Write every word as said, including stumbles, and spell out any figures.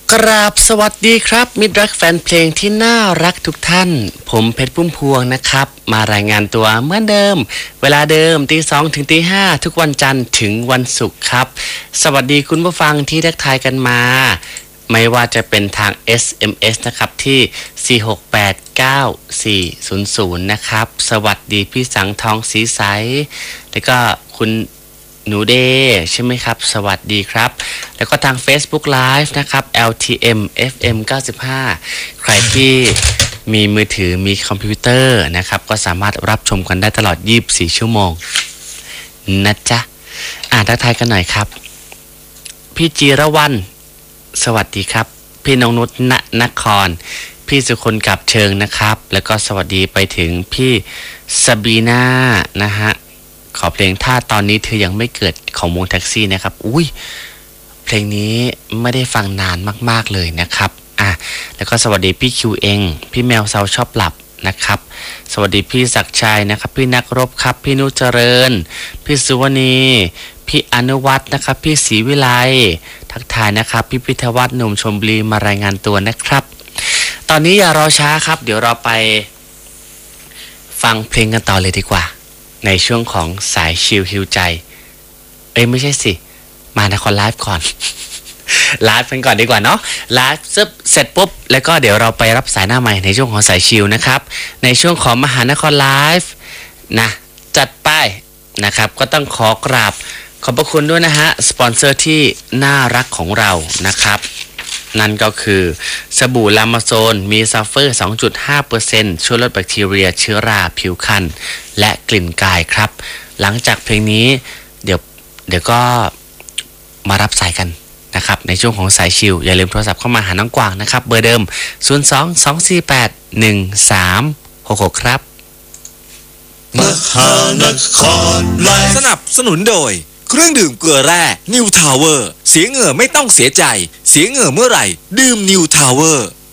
กราบสวัสดีครับมิตรรักแฟนเพลงที่น่ารักทุกท่านผมเพชรพุ่มพวงนะครับมารายงานตัวเหมือนเดิมเวลาเดิมตีสองถึงตีห้าทุกวันจันทร์ถึงวันศุกร์ครับสวัสดีคุณผู้ฟังที่ทักทายกันมาไม่ว่าจะเป็นทาง เอส เอ็ม เอส นะครับที่สี่ หก แปด เก้า สี่ ศูนย์ ศูนย์นะครับสวัสดีพี่สังทองสีใสแล้วก็คุณหนูเดย์ใช่ไหมครับสวัสดีครับแล้วก็ทาง Facebook Live นะครับ แอล ที เอ็ม เอฟ เอ็ม เก้าสิบห้า ใครที่มีมือถือมีคอมพิวเตอร์นะครับก็สามารถรับชมกันได้ตลอดยี่สิบสี่ชั่วโมงนะจ๊ะอ่านทักทายกันหน่อยครับพี่จีรวรรณสวัสดีครับพี่น้องนุชณนครพี่สุคนกับเชิงนะครับแล้วก็สวัสดีไปถึงพี่ซาบีน่านะฮะขอเพลงถ้าตอนนี้เธอยังไม่เกิดของวงแท็กซี่นะครับอุ้ยเพลงนี้ไม่ได้ฟังนานมากๆเลยนะครับอ่ะแล้วก็สวัสดีพี่คิวเองพี่แมวเซาชอบหลับนะครับสวัสดีพี่ศักดิ์ชัยนะครับพี่นักรบครับพี่นุชเจริญพี่สุวรรณีพี่อนุวัฒน์นะครับพี่ศรีวิไลทักทายนะครับพี่พิทวัฒน์หนุ่มชลบุรีมารายงานตัวนะครับตอนนี้อย่ารอช้าครับเดี๋ยวเราไปฟังเพลงกันต่อเลยดีกว่าในช่วงของสายชิลฮิวใจเอ้ยไม่ใช่สิมานครไลฟ์ก่อน ไลฟ์กันก่อนดีกว่าเนาะไลฟ์เสร็จปุ๊บแล้วก็เดี๋ยวเราไปรับสายหน้าใหม่ในช่วงของสายชิลนะครับในช่วงของมหานครไลฟ์นะจัดไปนะครับก็ต้องขอกราบขอบพระคุณด้วยนะฮะสปอนเซอร์ที่น่ารักของเรานะครับนั่นก็คือสบู่ลามาโซนมีซัลเฟอร์ สองจุดห้าเปอร์เซ็นต์ ช่วยลดแบคทีเรียเชื้อราผิวคันและกลิ่นกายครับหลังจากเพลงนี้เดี๋ยวเดี๋ยวก็มารับสายกันนะครับในช่วงของสายชิลอย่าลืมโทรศัพท์เข้ามาหาน้องกวางนะครับเบอร์เดิมศูนย์ สอง สอง สี่ แปด หนึ่ง สาม หก หกครับมหานครไลฟ์สนับสนุนโดยเครื่องดื่มเกลือแร่นิวทาวเวอร์เสียเหงื่อไม่ต้องเสียใจเสียเหงื่อเมื่อไหร่ดื่มนิวทาวเวอร์